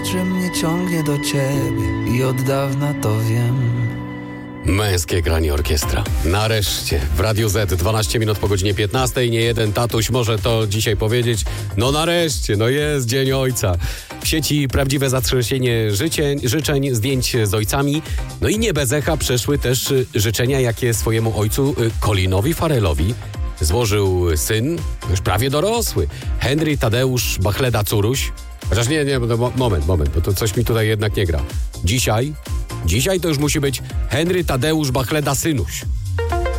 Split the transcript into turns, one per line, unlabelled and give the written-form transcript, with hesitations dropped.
że mnie ciągnie do ciebie i od dawna to wiem.
Męskie granie orkiestra. Nareszcie w Radiu Z 12 minut po godzinie 15. Nie jeden tatuś może to dzisiaj powiedzieć. No nareszcie, no jest Dzień Ojca. W sieci prawdziwe zatrzęsienie życzeń, zdjęć z ojcami. No i nie bez echa przeszły też życzenia, jakie swojemu ojcu Colinowi Farrellowi złożył syn, już prawie dorosły, Henry Tadeusz Bachleda-Curuś. Chociaż nie, moment, bo to coś mi tutaj jednak nie gra. Dzisiaj to już musi być Henry Tadeusz Bachleda-Synuś.